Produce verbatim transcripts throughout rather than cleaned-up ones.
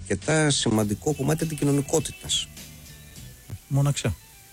αρκετά σημαντικό κομμάτι αντικοινωνικότητας. Μοναξιά.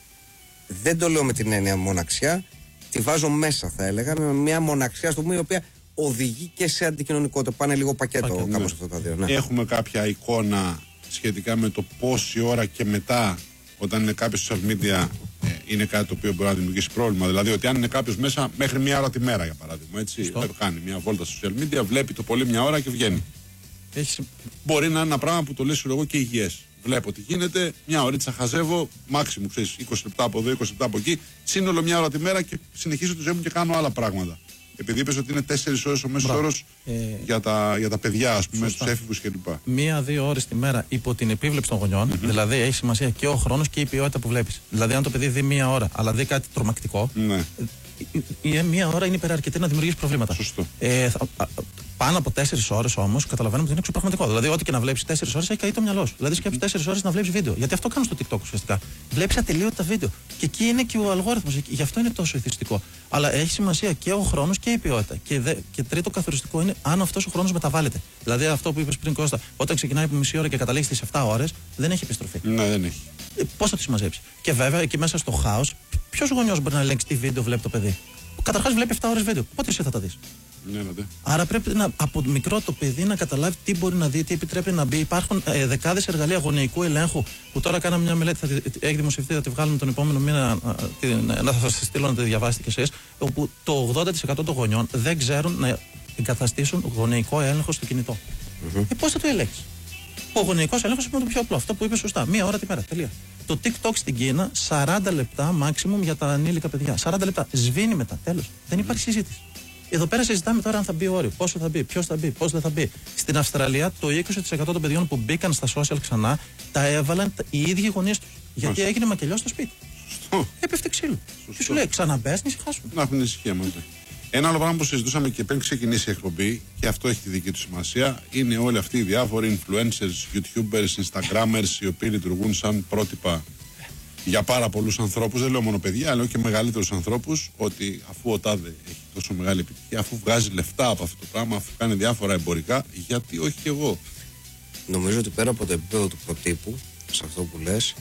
Δεν το λέω με την έννοια μοναξιά, τη βάζω μέσα, θα έλεγα, με μια μοναξιά στο πούμε, η οποία οδηγεί και σε αντικοινωνικότητα. Πάνε λίγο πακέτο, πακέτο κάπως ναι. αυτά τα δύο. Ναι. Έχουμε κάποια εικόνα σχετικά με το πόση ώρα και μετά, όταν είναι κάποιο social media, ε, είναι κάτι το οποίο μπορεί να δημιουργήσει πρόβλημα. Δηλαδή, ότι αν είναι κάποιο μέσα μέχρι μία ώρα τη μέρα, για παράδειγμα, έτσι, κάνει μια βόλτα στο social media, βλέπει το πολύ μια ώρα και βγαίνει. Έχει... Μπορεί να είναι ένα πράγμα που το λες εγώ και υγιές. Βλέπω τι γίνεται, μια ωρίτσα χαζεύω, μάξιμου ξέρεις, είκοσι λεπτά από εδώ, είκοσι λεπτά από εκεί, σύνολο μια ώρα τη μέρα και συνεχίζω τη ζωή μου και κάνω άλλα πράγματα. Επειδή είπες ότι είναι τέσσερις ώρες ο μέσος όρος ε... για, τα, για τα παιδιά, ας πούμε, τους έφηβους κλπ. Μία-δύο ώρες τη μέρα υπό την επίβλεψη των γονιών, mm-hmm. δηλαδή έχει σημασία και ο χρόνος και η ποιότητα που βλέπεις. Δηλαδή, αν το παιδί δει μία ώρα, αλλά δει κάτι τρομακτικό, ναι. η, η μία ώρα είναι υπεραρκετή να δημιουργήσει προβλήματα. Σωστό. Ε, θα, α, πάνω από τέσσερις ώρες όμως καταλαβαίνουμε ότι είναι εξωπραγματικό. Δηλαδή, ό,τι και να βλέπεις τέσσερις ώρες έχει καεί το μυαλό σου. Δηλαδή, σκέψου τέσσερις ώρες να βλέπεις βίντεο. Γιατί αυτό κάνουν στο TikTok ουσιαστικά. Βλέπεις ατελείωτα βίντεο. Και εκεί είναι και ο αλγόριθμος. Γι' αυτό είναι τόσο εθιστικό. Αλλά έχει σημασία και ο χρόνος και η ποιότητα. Και, δε, και τρίτο καθοριστικό είναι αν αυτός ο χρόνος μεταβάλλεται. Δηλαδή, αυτό που είπες πριν, Κώστα, όταν ξεκινάει από μισή ώρα και καταλήγει στις επτά ώρες, δεν έχει επιστροφή. Ναι, δεν έχει. Ε, πώς θα τη συμμαζέψει. Και βέβαια, εκεί μέσα στο χάος, ποιος γονιός μπορεί να ελέγξει τι βίντεο βλέπει το παιδί. Καταρχάς βλέπει επτά ώρες βίντεο. Πότε εσύ θα τα δεις. Ναι, ναι. Άρα πρέπει να, από μικρό το παιδί να καταλάβει τι μπορεί να δει, τι επιτρέπει να μπει. Υπάρχουν ε, δεκάδες εργαλεία γονεϊκού ελέγχου που τώρα κάναμε μια μελέτη, θα τη, έχει δημοσιευτεί, θα τη βγάλουμε τον επόμενο μήνα, να, να θα σας στείλω να τη διαβάσετε κι εσείς, όπου το ογδόντα τοις εκατό των γονιών δεν ξέρουν να εγκαταστήσουν γονεϊκό έλεγχο στο κινητό. Mm-hmm. Ε, πώς θα το ελέγξεις. Ο γονεϊκός έλεγχος είναι το πιο απλό. Αυτό που είπε σωστά. Μία ώρα τη μέρα. Τελεία. Το TikTok στην Κίνα, σαράντα λεπτά maximum για τα ανήλικα παιδιά. σαράντα λεπτά. Σβήνει μετά. Τέλος. Δεν υπάρχει συζήτηση. Εδώ πέρα συζητάμε τώρα αν θα μπει όριο, πόσο θα μπει, ποιος θα μπει, πώς δεν θα μπει. Στην Αυστραλία το είκοσι τοις εκατό των παιδιών που μπήκαν στα social ξανά τα έβαλαν οι ίδιοι γονείς τους. Γιατί Μάλιστα. έγινε μακελιό στο σπίτι. Σωστό. Έπεφτε ξύλο. Και σου λέει ξαναμπες να ησυχάσουν. Να έχουν ησυχία μαζί. Ένα άλλο πράγμα που συζητούσαμε και πριν ξεκινήσει η εκπομπή, και αυτό έχει τη δική του σημασία, είναι όλοι αυτοί οι διάφοροι influencers, youtubers, instagrammers, οι οποίοι λειτουργούν σαν πρότυπα για πάρα πολλούς ανθρώπους. Δεν λέω μόνο παιδιά, αλλά και μεγαλύτερους ανθρώπους, ότι αφού ο τάδε έχει τόσο μεγάλη επιτυχία, αφού βγάζει λεφτά από αυτό το πράγμα, αφού κάνει διάφορα εμπορικά, γιατί όχι και εγώ. Νομίζω ότι πέρα από το επίπεδο του προτύπου, σε αυτό που λες,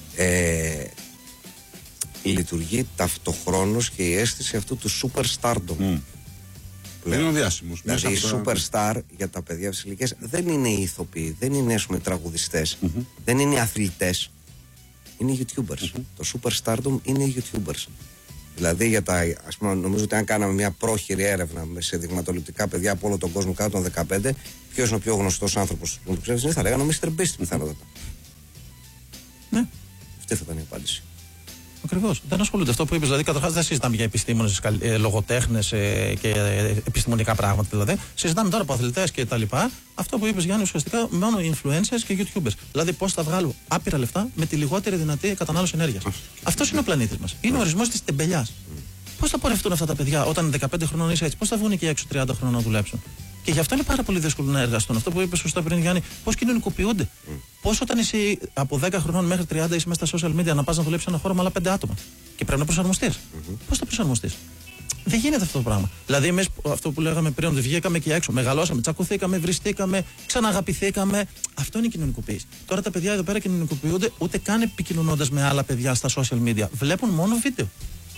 ε, λειτουργεί ταυτοχρόνως και η αίσθηση αυτού του superstardom. Mm. Δεν είναι ο διάσημος. Δηλαδή οι superstar για τα παιδιά της ηλικίας δεν είναι οι ηθοποιοί, δεν είναι ας πούμε τραγουδιστές, mm-hmm. δεν είναι οι αθλητές, είναι οι YouTubers. Mm-hmm. Το superstardom είναι οι YouTubers. Δηλαδή για τα, ας πούμε, νομίζω ότι αν κάναμε μια πρόχειρη έρευνα σε δειγματοληπτικά παιδιά από όλο τον κόσμο κάτω των δεκαπέντε, ποιος είναι ο πιο γνωστός άνθρωπος που το ξέρεις, θα λέγανε ο μίστερ Beast πιθανότατα. Ναι. Αυτή θα ήταν η απάντηση. Ακριβώς. Δεν ασχολούνται αυτό που είπες. Δηλαδή, καταρχάς δεν συζητάμε για επιστήμονες, ε, λογοτέχνες ε, και ε, επιστημονικά πράγματα. Δηλαδή, συζητάμε τώρα από αθλητές και τα λοιπά. Αυτό που είπες, Γιάννη, ουσιαστικά μόνο influencers και YouTubers. Δηλαδή, πώς θα βγάλω άπειρα λεφτά με τη λιγότερη δυνατή κατανάλωση ενέργειας. Αυτός είναι ο πλανήτης μας. Είναι ο ορισμός της τεμπελιάς. Πώς θα πορευτούν αυτά τα παιδιά όταν δεκαπέντε χρονών είσαι έτσι, πώς θα βγουν εκεί έξω τριάντα χρονών να δουλέψουν. Και γι' αυτό είναι πάρα πολύ δύσκολο να εργαστούν. Αυτό που είπε σωστά πριν, Γιάννη, πώς κοινωνικοποιούνται. Mm. Πώς όταν εσύ από δέκα χρονών μέχρι τριάντα είσαι μέσα στα social media να πας να δουλέψεις ένα χώρο με άλλα πέντε άτομα και πρέπει να προσαρμοστείς. Mm-hmm. Πώς θα προσαρμοστείς. Δεν γίνεται αυτό το πράγμα. Δηλαδή, εμείς αυτό που λέγαμε πριν, ότι βγήκαμε εκεί έξω, μεγαλώσαμε, τσακωθήκαμε, βριστήκαμε, ξαναγαπηθήκαμε. Αυτό είναι η κοινωνικοποίηση. Τώρα τα παιδιά εδώ πέρα κοινωνικοποιούνται ούτε καν επικοινωνώντας με άλλα παιδιά στα social media. Βλέπουν μόνο βίντεο.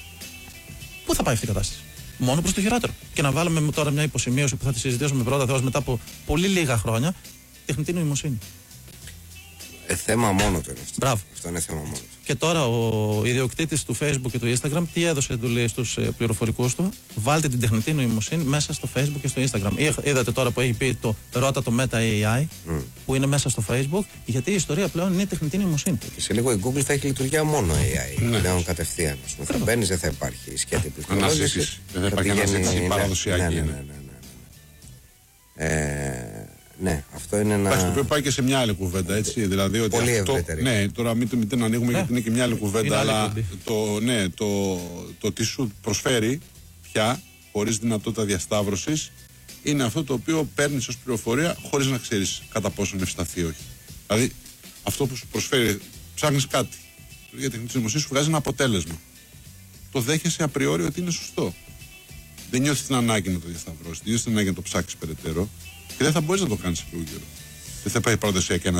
Πού θα πάει αυτή η κατάσταση. Μόνο προς το χειρότερο. Και να βάλουμε τώρα μια υποσημείωση που θα τη συζητήσουμε πρώτα Θεός μετά από πολύ λίγα χρόνια. Τεχνητή νοημοσύνη. Ε, θέμα μόνο του είναι αυτό. Μπράβο. Αυτό είναι θέμα μόνο του. Και τώρα ο ιδιοκτήτης του Facebook και του Instagram τι έδωσε εντολή στους ε, πληροφορικούς του. Βάλτε την τεχνητή νοημοσύνη μέσα στο Facebook και στο Instagram. Είδατε τώρα που έχει πει το ρώτα το Meta έι άι mm. που είναι μέσα στο Facebook, γιατί η ιστορία πλέον είναι η τεχνητή νοημοσύνη. Και σε λίγο η Google θα έχει λειτουργία μόνο έι άι. Ναι. Πλέον κατευθείαν. Θα μπαίνει, δεν θα υπάρχει σκέτη πληκτρολόγηση. Δεν θα υπάρχει αναζήτηση παραδοσιακή. Ναι, ναι, ναι, ναι, ναι. Ε, ναι, αυτό είναι ένα. Το οποίο πάει και σε μια άλλη κουβέντα, έτσι. Δηλαδή ότι πολύ αυτό, ευρύτερη. Ναι, τώρα μην, μην την ανοίγουμε, ε, γιατί είναι και μια άλλη κουβέντα. Αλλά το, ναι, το, το τι σου προσφέρει πια, χωρίς δυνατότητα διασταύρωσης, είναι αυτό το οποίο παίρνεις ως πληροφορία χωρίς να ξέρεις κατά πόσο είναι ευσταθή ή όχι. Δηλαδή, αυτό που σου προσφέρει, ψάχνεις κάτι. Για τεχνητή νοημοσύνη σου βγάζει ένα αποτέλεσμα. Το δέχεσαι απριόρι ότι είναι σωστό. Δεν νιώθεις την ανάγκη να το διασταυρώσεις, δεν νιώθεις την ανάγκη να το ψάξεις περαιτέρω. Και δεν θα μπορείς να το κάνεις σε λίγο καιρό. Δεν θα υπάρχει παραδοσιακή